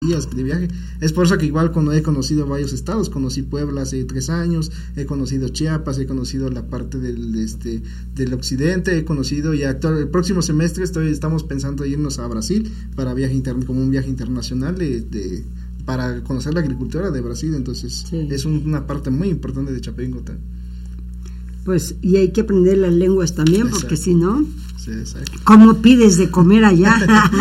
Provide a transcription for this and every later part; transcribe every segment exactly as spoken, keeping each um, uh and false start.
días de viaje. Es por eso que igual cuando he conocido varios estados, conocí Puebla hace tres años, he conocido Chiapas, he conocido la parte del este del occidente, he conocido y actual, el próximo semestre estoy estamos pensando irnos a Brasil para viaje interno, como un viaje internacional de, de para conocer la agricultura de Brasil, entonces sí. Es un, una parte muy importante de Chapingo también. Pues y hay que aprender las lenguas también, exacto. Porque si no, sí, ¿cómo pides de comer allá?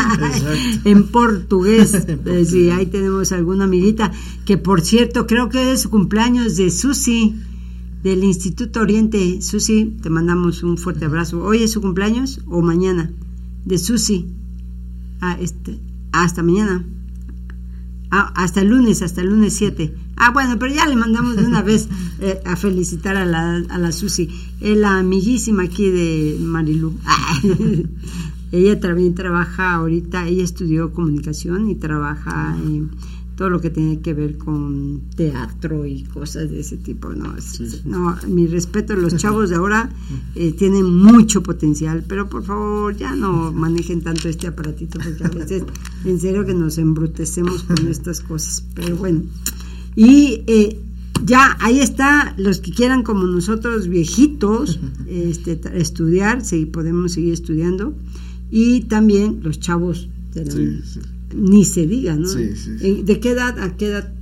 En portugués. En portugués. Sí, ahí tenemos alguna amiguita que, por cierto, creo que es su cumpleaños de Susi, del Instituto Oriente. Susi, te mandamos un fuerte abrazo. ¿Hoy es su cumpleaños o mañana? De Susi. Ah, este, hasta mañana. Ah, hasta el lunes, hasta el lunes siete. Ah, bueno, pero ya le mandamos de una vez eh, a felicitar a la, a la Susi, es la amiguísima aquí de Marilú. Ella también trabaja ahorita, ella estudió comunicación y trabaja en todo lo que tiene que ver con teatro y cosas de ese tipo. No, sí, sí. No, mi respeto, los chavos de ahora eh, tienen mucho potencial, pero por favor ya no manejen tanto este aparatito, porque a veces en serio que nos embrutecemos con estas cosas, pero bueno. Y eh, ya ahí está, los que quieran como nosotros viejitos este, estudiar, sí, podemos seguir estudiando, y también los chavos de la, sí, sí. Ni se diga, ¿no? Sí, sí, sí. ¿De qué edad a qué edad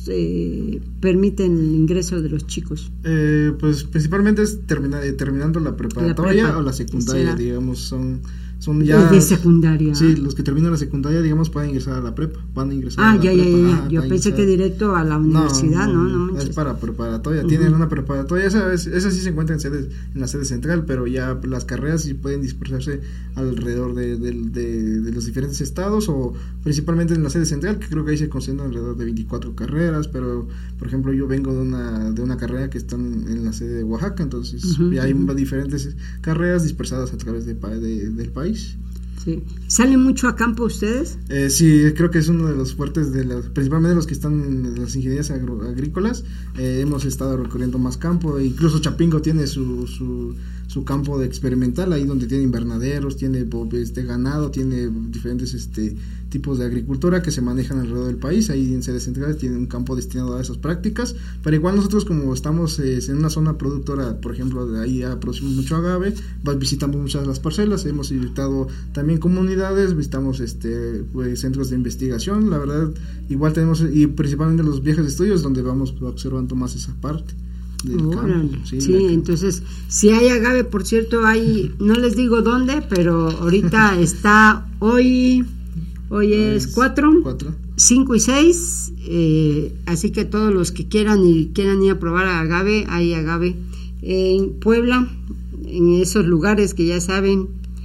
eh, permiten el ingreso de los chicos? Eh, pues principalmente es termina, eh, terminando la preparatoria la prepa, o la secundaria, digamos, son son ya de secundaria. Sí, los que terminan la secundaria, digamos, pueden ingresar a la prepa, van a ingresar ah, a la ya, prepa. Ya, ya, ah, yo pensé ingresar. Que directo a la universidad, no, no, no, no es para preparatoria, uh-huh. Tienen una preparatoria, esa, esa sí se encuentra en, sedes, en la sede central, pero ya las carreras sí pueden dispersarse alrededor de, de, de, de los diferentes estados, o principalmente en la sede central, que creo que ahí se concentran alrededor de veinticuatro carreras, pero por ejemplo yo vengo de una de una carrera que está en, en la sede de Oaxaca, entonces uh-huh. Ya hay diferentes carreras dispersadas a través de, de, del país. Sí. ¿Salen mucho a campo ustedes? Eh, sí, creo que es uno de los fuertes, de las, principalmente los que están en las ingenierías agro, agrícolas. Eh, hemos estado recorriendo más campo, e incluso Chapingo tiene su, su, su campo de experimental, ahí donde tiene invernaderos, tiene este ganado, tiene diferentes este tipos de agricultura que se manejan alrededor del país. Ahí en sedes centrales tiene un campo destinado a esas prácticas, pero igual nosotros, como estamos eh, en una zona productora, por ejemplo, de ahí ya producimos mucho agave, visitamos muchas de las parcelas, hemos visitado también comunidades, visitamos este pues, centros de investigación, la verdad, igual tenemos, y principalmente los viajes de estudios, donde vamos observando más esa parte del campo. Sí, sí, entonces, si hay agave, por cierto, hay, no les digo dónde, pero ahorita está hoy... Hoy es cuatro, cinco y seis, eh, así que todos los que quieran y quieran ir a probar agave, hay agave en Puebla, en esos lugares que ya saben.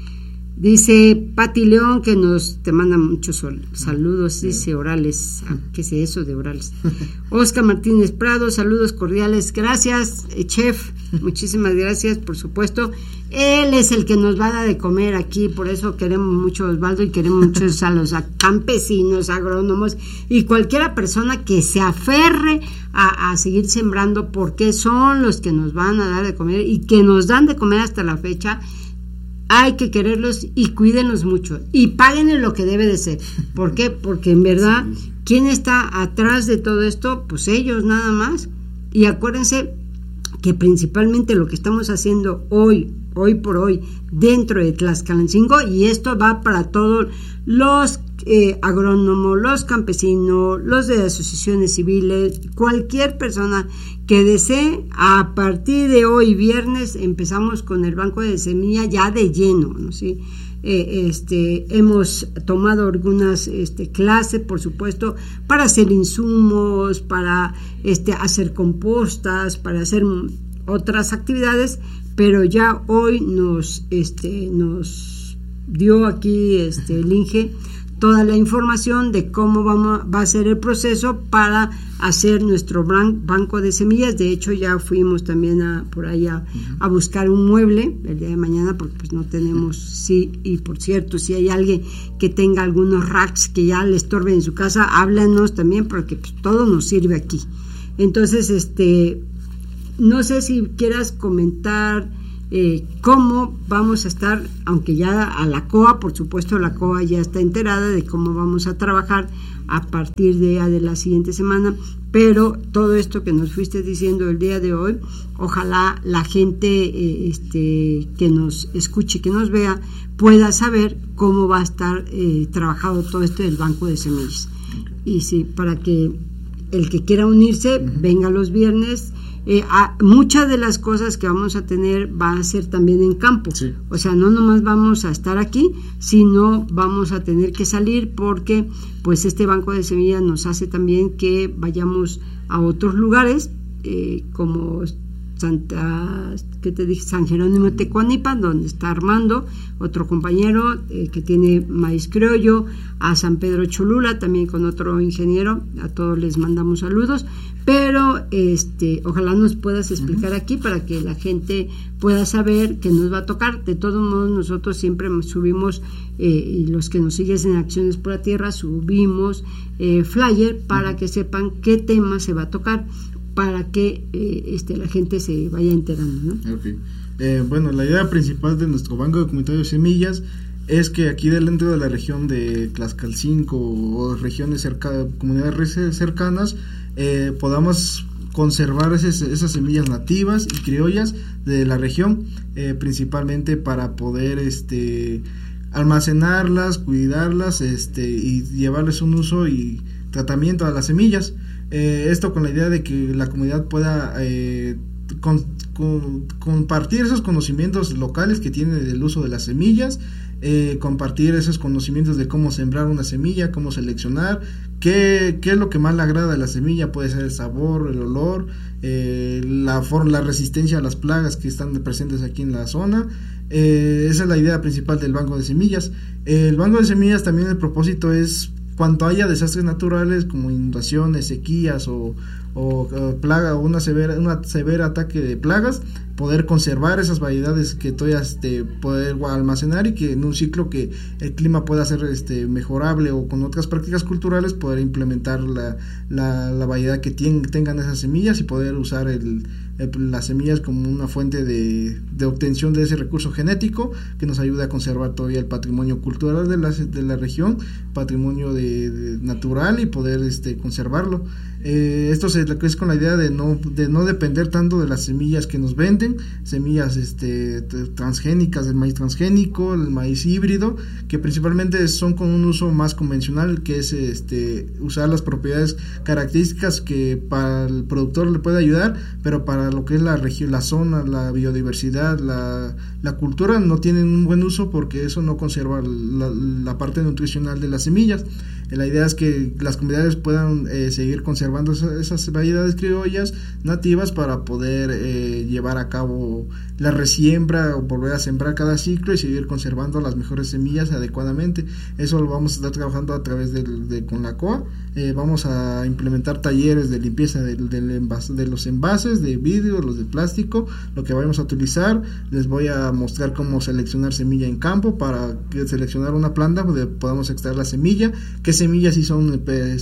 Dice Pati León que nos te manda muchos sol, saludos, dice orales, ah, ¿qué es eso de orales? Oscar Martínez Prado, saludos cordiales, gracias, eh, chef, muchísimas gracias, por supuesto. Él es el que nos va a dar de comer aquí, por eso queremos mucho a Osvaldo y queremos mucho a los a campesinos, agrónomos y cualquiera persona que se aferre a, a seguir sembrando, porque son los que nos van a dar de comer y que nos dan de comer hasta la fecha. Hay que quererlos y cuídenlos mucho y páguenle lo que debe de ser. ¿Por qué? Porque en verdad, ¿quién está atrás de todo esto? Pues ellos nada más. Y acuérdense que principalmente lo que estamos haciendo hoy, hoy por hoy, dentro de Tlaxcalancingo, y esto va para todos los eh, agrónomos, los campesinos, los de asociaciones civiles, cualquier persona que desee, a partir de hoy viernes empezamos con el banco de semilla ya de lleno, ¿no? ¿Sí? Eh, este, hemos tomado algunas este, clases, por supuesto, para hacer insumos, para este, hacer compostas, para hacer otras actividades, pero ya hoy nos, este, nos dio aquí este, el Inge toda la información de cómo vamos, va a ser el proceso para hacer nuestro banco de semillas. De hecho, ya fuimos también a, por ahí a, uh-huh. a buscar un mueble el día de mañana, porque pues no tenemos, sí, y por cierto, si hay alguien que tenga algunos racks que ya le estorben en su casa, háblanos también, porque pues, todo nos sirve aquí. Entonces, este, no sé si quieras comentar eh, cómo vamos a estar, aunque ya a la C O A, por supuesto la C O A ya está enterada de cómo vamos a trabajar a partir de, de la siguiente semana, pero todo esto que nos fuiste diciendo el día de hoy, ojalá la gente eh, este, que nos escuche, que nos vea, pueda saber cómo va a estar eh, trabajado todo esto del banco de semillas. Y sí, para que el que quiera unirse, uh-huh. venga los viernes. Eh, a, muchas de las cosas que vamos a tener van a ser también en campo, sí. O sea, no nomás vamos a estar aquí, sino vamos a tener que salir, porque pues este banco de semillas nos hace también que vayamos a otros lugares, eh, como Santa, ¿qué te dije? San Jerónimo Tecuanipan, donde está Armando, otro compañero eh, que tiene maíz criollo, a San Pedro Cholula, también con otro ingeniero, a todos les mandamos saludos, pero este ojalá nos puedas explicar uh-huh. aquí para que la gente pueda saber que nos va a tocar. De todos modos, nosotros siempre subimos, eh, y los que nos siguen en Acciones por la Tierra, subimos eh, flyer para uh-huh. que sepan qué tema se va a tocar, para que eh, este, la gente se vaya enterando, ¿no? Okay. Eh, bueno, la idea principal de nuestro banco comunitario de semillas es que aquí dentro de la región de Tlaxcalcinco o regiones cerca, comunidades cercanas, eh, podamos conservar esas, esas semillas nativas y criollas de la región, eh, principalmente para poder este almacenarlas, cuidarlas, este y llevarles un uso y tratamiento a las semillas. Eh, esto con la idea de que la comunidad pueda eh, con, con, compartir esos conocimientos locales que tiene del uso de las semillas, eh, compartir esos conocimientos de cómo sembrar una semilla, cómo seleccionar, qué, qué es lo que más le agrada a la semilla, puede ser el sabor, el olor, eh, la, for, la resistencia a las plagas que están presentes aquí en la zona. Eh, esa es la idea principal del banco de semillas. Eh, el banco de semillas también, el propósito es, cuando haya desastres naturales como inundaciones, sequías o, o uh, plaga o una severa una severa ataque de plagas, poder conservar esas variedades que todavía este, poder almacenar, y que en un ciclo que el clima pueda ser este, mejorable, o con otras prácticas culturales poder implementar la, la, la variedad que tienen, tengan esas semillas, y poder usar el, el, las semillas como una fuente de, de obtención de ese recurso genético que nos ayude a conservar todavía el patrimonio cultural de la, de la región, patrimonio de, de natural, y poder este, conservarlo. Eh, esto se, es con la idea de no, de no depender tanto de las semillas que nos venden, semillas este, transgénicas, del maíz transgénico, el maíz híbrido, que principalmente son con un uso más convencional, que es este, usar las propiedades características que para el productor le puede ayudar, pero para lo que es la región, la zona, la biodiversidad, la, la cultura, no tienen un buen uso, porque eso no conserva la, la parte nutricional de las semillas. La idea es que las comunidades puedan eh, seguir conservando esa, esas variedades criollas nativas para poder eh, llevar a cabo la resiembra o volver a sembrar cada ciclo y seguir conservando las mejores semillas adecuadamente. Eso lo vamos a estar trabajando a través de, de con la C O A. Eh, vamos a implementar talleres de limpieza del, del envase, de los envases de vidrio, los de plástico, lo que vamos a utilizar. Les voy a mostrar cómo seleccionar semilla en campo, para que seleccionar una planta donde podamos extraer la semilla, qué semillas sí son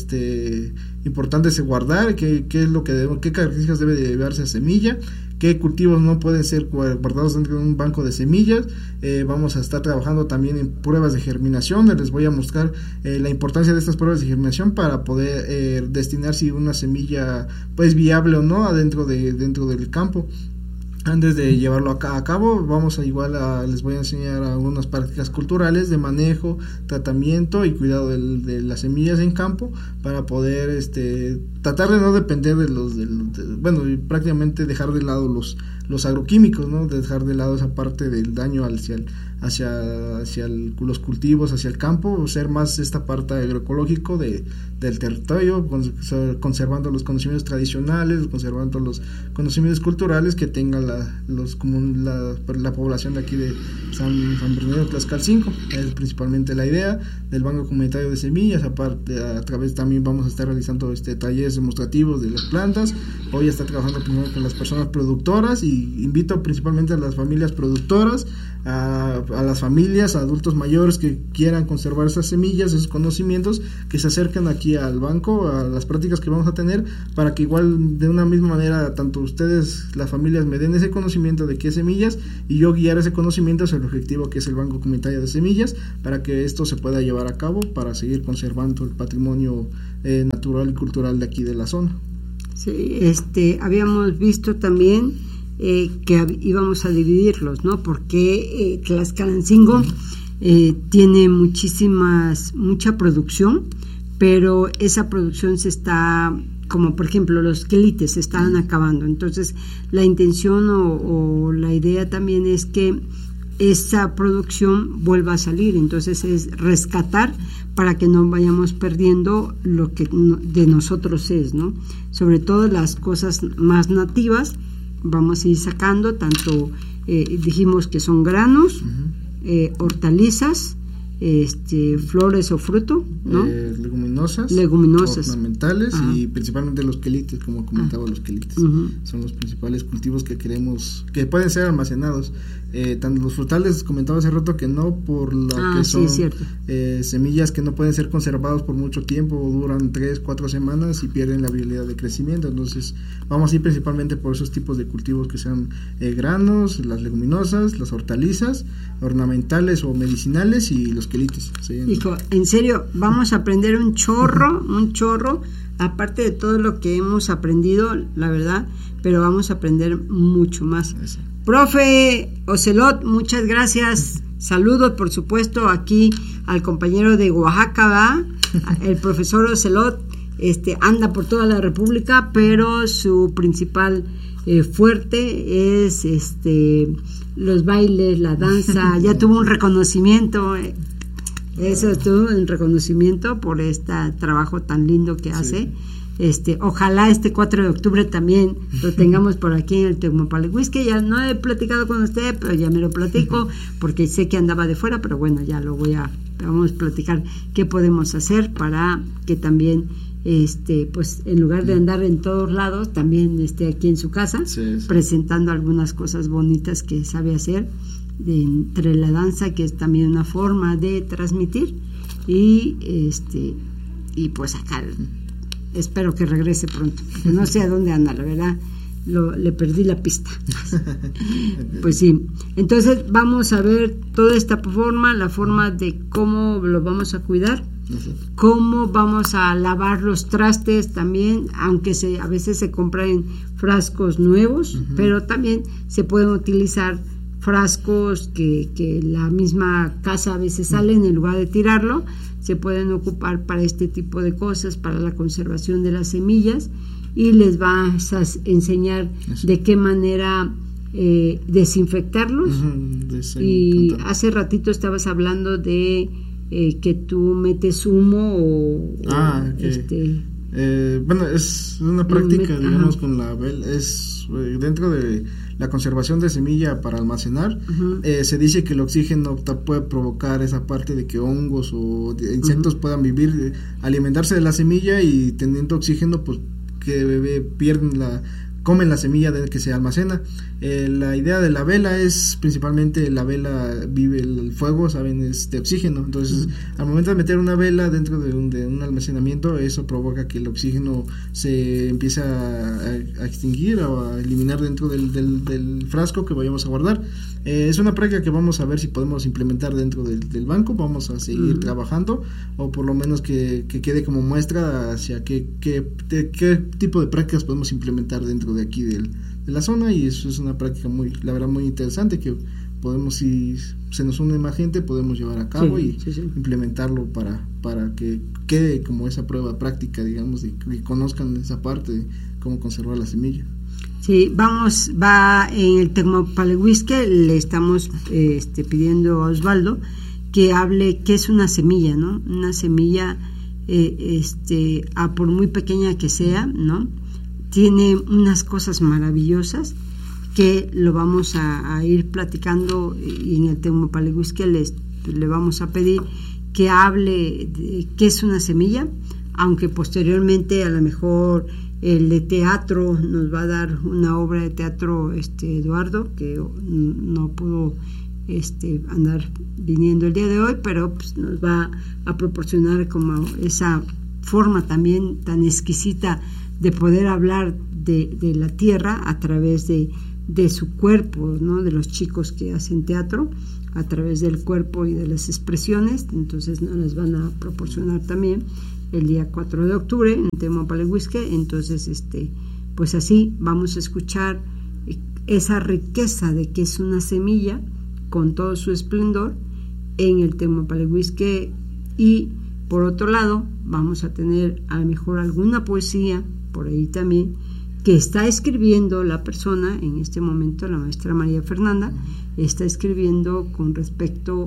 este, importantes de guardar, qué, qué es lo que debe, qué características debe de llevarse a semilla, qué cultivos no pueden ser guardados dentro de un banco de semillas. Eh, vamos a estar trabajando también en pruebas de germinación. Les voy a mostrar eh, la importancia de estas pruebas de germinación para poder eh, destinar si una semilla pues viable o no adentro de dentro del campo. Antes de llevarlo a, a cabo, vamos a igual a, les voy a enseñar algunas prácticas culturales de manejo, tratamiento y cuidado de, de las semillas en campo, para poder este tratar de no depender de los, de, de, bueno, prácticamente dejar de lado los los agroquímicos, ¿no? Dejar de lado esa parte del daño hacia el, hacia, hacia el, los cultivos, hacia el campo, ser más esta parte agroecológico de, del territorio, conservando los conocimientos tradicionales, conservando los conocimientos culturales que tenga la, los, como la, la población de aquí de San, San Bernardino Tlaxcalcinco. Es principalmente la idea del Banco Comunitario de Semillas. Aparte, a través también vamos a estar realizando este talleres demostrativos de las plantas. Hoy está trabajando primero con las personas productoras, y invito principalmente a las familias productoras a, a las familias, a adultos mayores que quieran conservar esas semillas, esos conocimientos, que se acerquen aquí al banco, a las prácticas que vamos a tener, para que igual de una misma manera, tanto ustedes, las familias, me den ese conocimiento de qué semillas, y yo guiar ese conocimiento hacia el objetivo que es el Banco Comunitario de Semillas, para que esto se pueda llevar a cabo, para seguir conservando el patrimonio eh, natural y cultural de aquí de la zona. Sí, este, habíamos visto también eh, que hab- íbamos a dividirlos, ¿no? Porque eh, Tlaxcalancingo eh, tiene muchísimas, mucha producción, pero esa producción se está, como por ejemplo los quelites se están acabando. Entonces la intención o, o la idea también es que esa producción vuelva a salir, entonces es rescatar para que no vayamos perdiendo lo que no, de nosotros es, ¿no? Sobre todo las cosas más nativas vamos a ir sacando, tanto eh, dijimos que son granos, uh-huh. eh, hortalizas, este, flores o fruto, ¿no? Eh, leguminosas, leguminosas, ornamentales, ajá. y principalmente los quelites, como comentaba, ah. los quelites uh-huh. son los principales cultivos que queremos, que pueden ser almacenados. Eh, tanto los frutales, comentaba hace rato que no, por lo ah, que son sí, eh, semillas que no pueden ser conservados por mucho tiempo, duran tres, cuatro semanas y pierden la habilidad de crecimiento. Entonces vamos a ir principalmente por esos tipos de cultivos que sean eh, granos, las leguminosas, las hortalizas, ornamentales o medicinales, y los quelites. ¿Sí? Hijo, en serio, vamos a aprender un chorro, un chorro, aparte de todo lo que hemos aprendido, la verdad, pero vamos a aprender mucho más. Eso. Profe Ocelot, muchas gracias. Saludos, por supuesto, aquí al compañero de Oaxaca, ¿va? El profesor Ocelot este, anda por toda la República, pero su principal eh, fuerte es este los bailes, la danza. Ya tuvo un reconocimiento, eh, eso tuvo un reconocimiento por este trabajo tan lindo que hace. Sí. Este, ojalá este cuatro de octubre también lo tengamos por aquí en el Tecmopalehuisque. Ya no he platicado con usted, pero ya me lo platico, porque sé que andaba de fuera, pero bueno, ya lo voy a, vamos a platicar qué podemos hacer para que también, este, pues en lugar de andar en todos lados, también esté aquí en su casa, sí, sí. presentando algunas cosas bonitas que sabe hacer, de, entre la danza, que es también una forma de transmitir, y este, y pues acá espero que regrese pronto, porque no sé a dónde anda, la verdad, lo, le perdí la pista. Pues sí, entonces vamos a ver toda esta forma, la forma de cómo lo vamos a cuidar, cómo vamos a lavar los trastes también, aunque se, a veces se compran frascos nuevos, uh-huh. pero también se pueden utilizar frascos que, que la misma casa a veces salen, en lugar de tirarlo, se pueden ocupar para este tipo de cosas, para la conservación de las semillas, y les vas a enseñar Eso. de qué manera eh, desinfectarlos. Uh-huh, y hace ratito estabas hablando de eh, que tú metes humo o, ah, o okay. este eh, bueno, es una práctica, met- digamos, ajá. con la vela, es eh, dentro de la conservación de semilla para almacenar, uh-huh. eh, se dice que el oxígeno puede provocar esa parte de que hongos o de insectos uh-huh. puedan vivir, eh, alimentarse de la semilla, y teniendo oxígeno, pues que bebé, pierden la, comen la semilla de que se almacena. Eh, la idea de la vela es principalmente, la vela vive el, el fuego, saben, es de oxígeno. Entonces, uh-huh. al momento de meter una vela dentro de un, de un almacenamiento, eso provoca que el oxígeno se empiece a, a extinguir o a eliminar dentro del, del, del frasco que vayamos a guardar. Eh, es una práctica que vamos a ver si podemos implementar dentro del, del banco. Vamos a seguir uh-huh. trabajando, o por lo menos que, que quede como muestra hacia qué, qué, de, qué tipo de prácticas podemos implementar dentro de aquí del, de la zona. Y eso es una práctica muy, la verdad, muy interesante, que podemos, si se nos une más gente, podemos llevar a cabo sí, y sí, sí. implementarlo para, para que quede como esa prueba práctica, digamos, de que conozcan esa parte de cómo conservar la semilla. Sí, vamos, va en el Tecmopalehuisque, le estamos eh, este, pidiendo a Osvaldo que hable qué es una semilla, ¿no? Una semilla, eh, este, a por muy pequeña que sea, ¿no? Tiene unas cosas maravillosas que lo vamos a, a ir platicando, y en el Tecmopalehuisque les le vamos a pedir que hable de qué es una semilla, aunque posteriormente a lo mejor el de teatro nos va a dar una obra de teatro, este Eduardo, que no pudo este andar viniendo el día de hoy, pero pues nos va a proporcionar como esa forma también tan exquisita de poder hablar de, de la tierra a través de, de su cuerpo, ¿no? De los chicos que hacen teatro, a través del cuerpo y de las expresiones. Entonces nos las van a proporcionar también el día cuatro de octubre en Temopalenhuisque. Entonces este pues así vamos a escuchar esa riqueza de que es una semilla con todo su esplendor en el Temopalenhuisque. Y por otro lado vamos a tener a lo mejor alguna poesía por ahí también que está escribiendo la persona en este momento, la maestra María Fernanda está escribiendo con respecto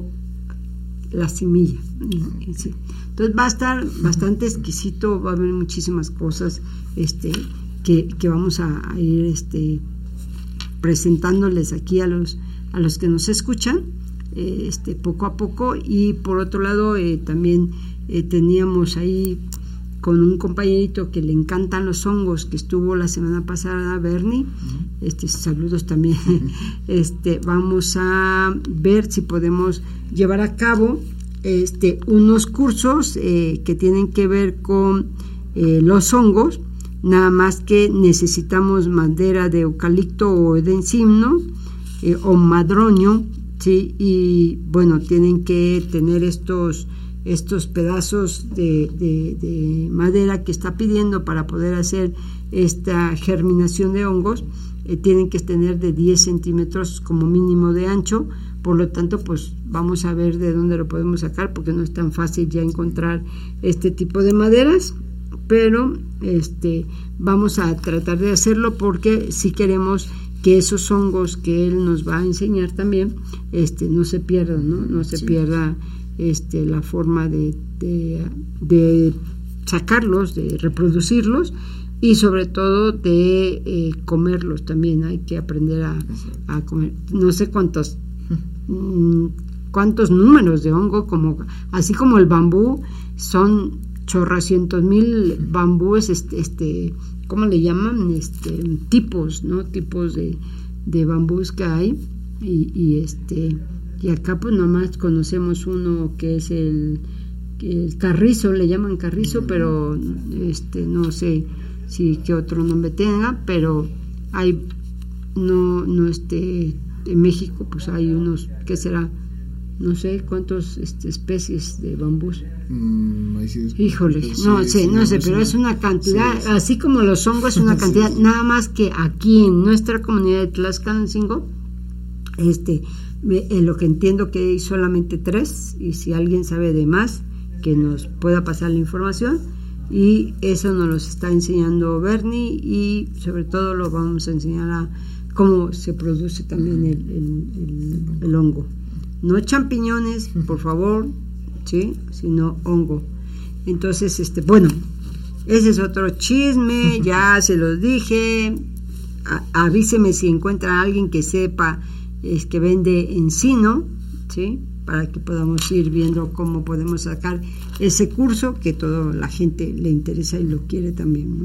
a la semilla. Sí. Entonces va a estar bastante exquisito, va a haber muchísimas cosas este que, que vamos a, a ir este presentándoles aquí a los a los que nos escuchan eh, este poco a poco. Y por otro lado eh, también eh, teníamos ahí con un compañerito que le encantan los hongos, que estuvo la semana pasada, Bernie, este, saludos también, este, vamos a ver si podemos llevar a cabo este, unos cursos eh, que tienen que ver con eh, los hongos, nada más que necesitamos madera de eucalipto o de encino eh, o madroño, ¿sí? Y bueno, tienen que tener estos estos pedazos de, de, de madera que está pidiendo para poder hacer esta germinación de hongos, eh, tienen que tener de diez centímetros como mínimo de ancho. Por lo tanto, pues vamos a ver de dónde lo podemos sacar, porque no es tan fácil ya encontrar este tipo de maderas, pero este vamos a tratar de hacerlo, porque si queremos que esos hongos que él nos va a enseñar también este no se pierdan, no, no se sí. pierda Este, la forma de, de, de sacarlos, de reproducirlos y sobre todo de eh, comerlos también. Hay que aprender a, a comer. No sé cuántos mm, cuántos números de hongo, como así como el bambú, son chorracientos mil bambúes, este, este, ¿cómo le llaman? Este, tipos, ¿no? Tipos de, de bambús que hay y, y este y acá pues nomás conocemos uno que es el, el carrizo, le llaman carrizo, uh-huh. pero este no sé si qué otro nombre tenga, pero hay no no este en México pues hay unos, ¿qué será? No sé cuántos este, especies de bambús. Mm, sí, híjole, sí, no sé, sí, no, no sé, pero es una cantidad, sí, sí. Así como los hongos es una cantidad, sí, sí. Nada más que aquí en nuestra comunidad de Tlaxcalancingo, este en lo que entiendo que hay solamente tres, y si alguien sabe de más que nos pueda pasar la información, y eso nos lo está enseñando Bernie, y sobre todo lo vamos a enseñar a cómo se produce también el, el, el, el hongo, no champiñones por favor, sí, sino hongo. Entonces este bueno, ese es otro chisme, ya se los dije. A, avíseme si encuentra a alguien que sepa es que vende encino, ¿sí? Para que podamos ir viendo cómo podemos sacar ese curso que toda la gente le interesa y lo quiere también, ¿no?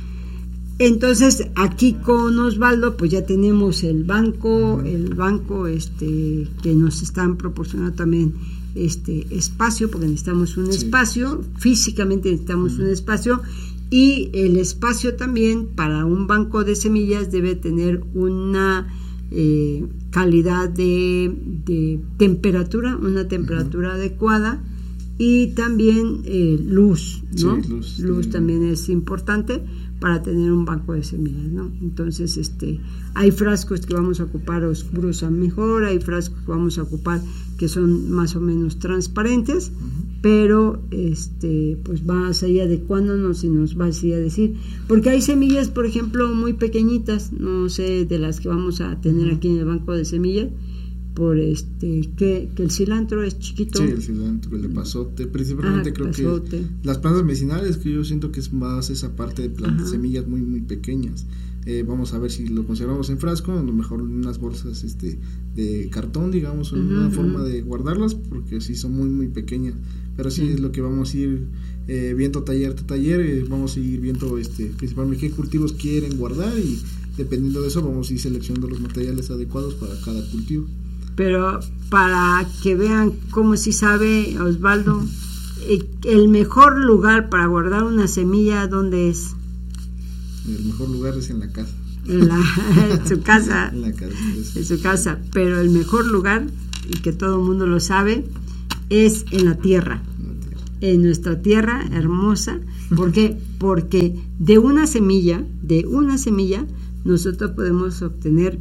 Entonces aquí con Osvaldo pues ya tenemos el banco, el banco este que nos están proporcionando también este espacio, porque necesitamos un sí. espacio, físicamente necesitamos uh-huh. un espacio, y el espacio también para un banco de semillas debe tener una Eh, calidad de, de temperatura, una temperatura uh-huh. adecuada, y también eh, luz, ¿no? Sí, luz, luz también es importante para tener un banco de semillas, ¿no? Entonces, este, hay frascos que vamos a ocupar oscuros a mejor, hay frascos que vamos a ocupar que son más o menos transparentes, uh-huh. pero este, pues vas ahí adecuándonos y nos vas a decir, porque hay semillas, por ejemplo, muy pequeñitas, no sé, de las que vamos a tener aquí en el banco de semillas, por este que, que el cilantro es chiquito. Sí, el cilantro, el epazote, principalmente ah, creo pasote. que las plantas medicinales, que yo siento que es más esa parte de plantas, semillas muy muy pequeñas. Eh, vamos a ver si lo conservamos en frasco, a lo mejor en unas bolsas este de cartón, digamos, o uh-huh, una uh-huh. forma de guardarlas, porque sí son muy muy pequeñas, pero sí uh-huh. es lo que vamos a ir eh, viendo taller a taller, eh, vamos a ir viendo este principalmente qué cultivos quieren guardar, y dependiendo de eso vamos a ir seleccionando los materiales adecuados para cada cultivo. pero para que vean cómo sí sabe Osvaldo, el mejor lugar para guardar una semilla, ¿dónde es? El mejor lugar es en la casa. En, la, en su casa. En la casa. En su casa, pero el mejor lugar, y que todo el mundo lo sabe, es en la tierra. En nuestra tierra hermosa. ¿Por qué? Porque de una semilla, de una semilla, nosotros podemos obtener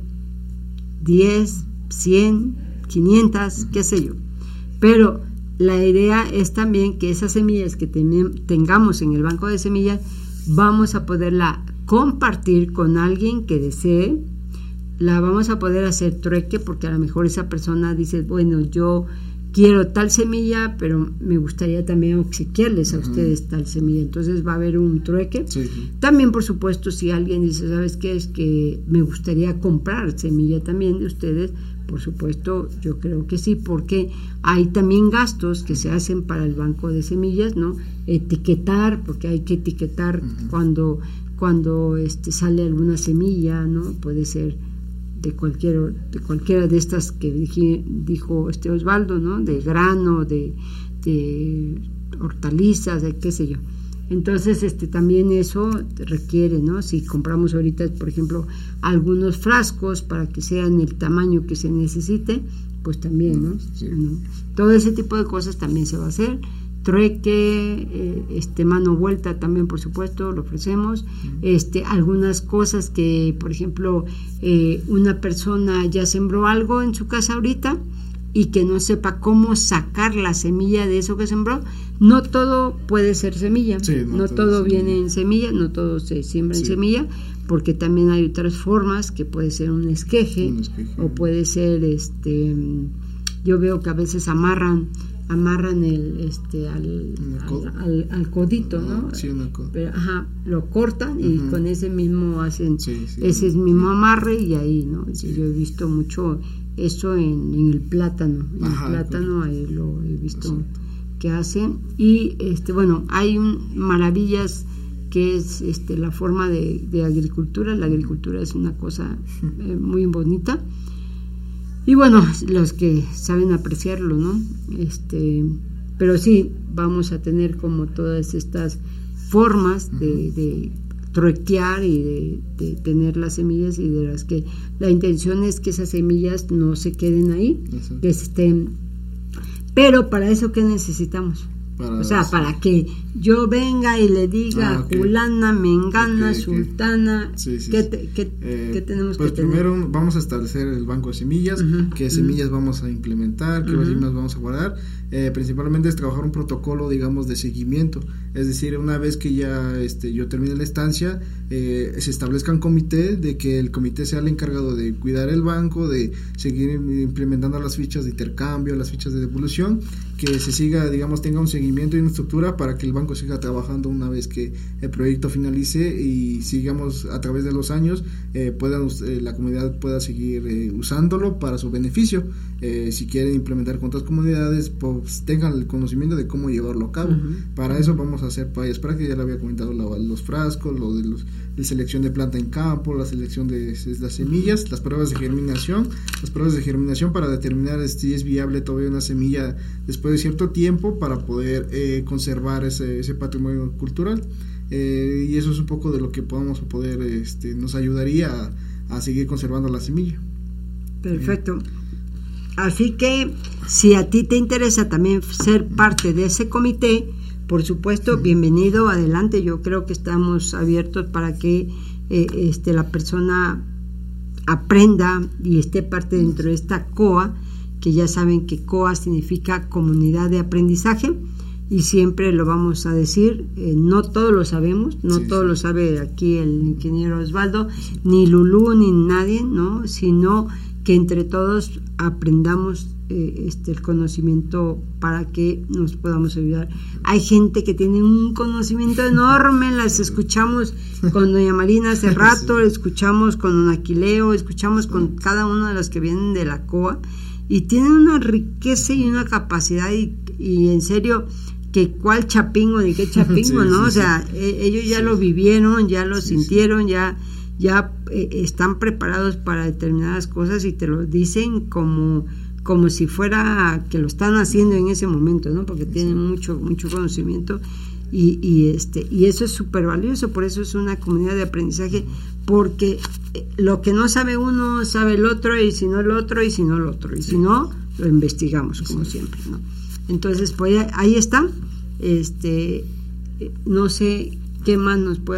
diez, cien, quinientas, qué sé yo. Pero la idea es también que esas semillas que ten- tengamos en el banco de semillas, vamos a poderla compartir con alguien que desee, la vamos a poder hacer trueque, porque a lo mejor esa persona dice, bueno, yo quiero tal semilla, pero me gustaría también obsequiarles a uh-huh. ustedes tal semilla, entonces va a haber un trueque. Sí, sí. También, por supuesto, si alguien dice, ¿sabes qué? Es que me gustaría comprar semilla también de ustedes, por supuesto, yo creo que sí, porque hay también gastos que se hacen para el banco de semillas, ¿no? Etiquetar, porque hay que etiquetar uh-huh. cuando, cuando este, sale alguna semilla, ¿no? Puede ser de cualquier de cualquiera de estas que dije, dijo este Osvaldo, ¿no? De grano, de, de hortalizas, de qué sé yo. Entonces, este también eso requiere, ¿no? Si compramos ahorita, por ejemplo, algunos frascos para que sean el tamaño que se necesite, pues también, ¿no? Sí. ¿no? Todo ese tipo de cosas también se va a hacer. Trueque, eh, este mano vuelta también, por supuesto, lo ofrecemos. Uh-huh. Este, algunas cosas que, por ejemplo, eh, una persona ya sembró algo en su casa ahorita y que no sepa cómo sacar la semilla de eso que sembró. No todo puede ser semilla, sí, no, no todo todo viene semilla. en semilla, no todo se siembra sí. en semilla, porque también hay otras formas, que puede ser un esqueje, un esqueje. o puede ser, este, yo veo que a veces amarran amarran el este al, al, al, al codito, ¿no? Sí, una coda. Pero, ajá, lo cortan y uh-huh. con ese mismo hacen sí, sí, ese sí. mismo amarre y ahí, ¿no? Sí. Yo he visto mucho eso en, en el plátano, en ajá, el plátano pues. Ahí lo he visto exacto. que hacen y este bueno, hay un, maravillas que es este la forma de, de agricultura, la agricultura es una cosa eh, muy bonita. Y bueno, los que saben apreciarlo, ¿no? Este, pero sí, vamos a tener como todas estas formas de, de truequear y de, de tener las semillas y de las que la intención es que esas semillas no se queden ahí, uh-huh. que estén. Pero para eso, ¿qué necesitamos? Para o sea, eso. Para que yo venga y le diga ah, okay. Julana, Mengana, okay, okay. Sultana, sí, sí, ¿qué, te, qué, eh, ¿qué tenemos pues que tener? Pues primero vamos a establecer el banco de semillas, uh-huh, qué uh-huh. semillas vamos a implementar, qué uh-huh. semillas vamos a guardar. Eh, principalmente es trabajar un protocolo, digamos, de seguimiento. Es decir, una vez que ya este, yo termine la estancia, eh, se establezca un comité, de que el comité sea el encargado de cuidar el banco, de seguir implementando las fichas de intercambio, las fichas de devolución, que se siga, digamos, tenga un seguimiento y una estructura para que el banco siga trabajando una vez que el proyecto finalice y sigamos a través de los años, eh, puedan, eh, la comunidad pueda seguir eh, usándolo para su beneficio. Eh, si quieren implementar con otras comunidades, pues tengan el conocimiento de cómo llevarlo a cabo. Uh-huh. Para eso vamos a hacer payas prácticas, ya le había comentado la, los frascos, lo de los de selección de planta en campo, la selección de, de las semillas, las pruebas de germinación, las pruebas de germinación para determinar si es viable todavía una semilla después de cierto tiempo para poder eh, conservar ese, ese patrimonio cultural. Eh, y eso es un poco de lo que podamos poder, este, nos ayudaría a, a seguir conservando la semilla. Perfecto. Así que si a ti te interesa también ser parte de ese comité, por supuesto, bienvenido, adelante. Yo creo que estamos abiertos para que eh, este, la persona aprenda y esté parte dentro de esta C O A, que ya saben que C O A significa Comunidad de Aprendizaje, y siempre lo vamos a decir, eh, no todos lo sabemos, no sí, todo sí. lo sabe aquí el ingeniero Osvaldo, sí. ni Lulú, ni nadie, ¿no? Sino que entre todos aprendamos eh, este el conocimiento para que nos podamos ayudar. Hay gente que tiene un conocimiento enorme, las escuchamos con doña Marina hace rato, sí. escuchamos con don Aquileo, escuchamos con cada uno de los que vienen de la C O A, y tienen una riqueza y una capacidad, y, y en serio, que cuál chapingo, ni qué chapingo, sí, ¿no? Sí, o sea, sí. eh, ellos ya sí. lo vivieron, ya lo sí, sintieron, sí. ya... ya eh, están preparados para determinadas cosas y te lo dicen como como si fuera que lo están haciendo en ese momento, ¿no? Porque tienen mucho mucho conocimiento y, y este y eso es súper valioso. Por eso es una comunidad de aprendizaje, porque lo que no sabe uno sabe el otro, y si no el otro, y si no el otro, y si no lo investigamos, como siempre, ¿no? Entonces, pues ahí está. Este, no sé qué más nos puede